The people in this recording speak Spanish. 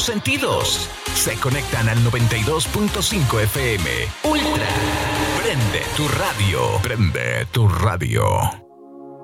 tus sentidos. Se conectan al 92.5 FM. Ultra. Prende tu radio. Prende tu radio.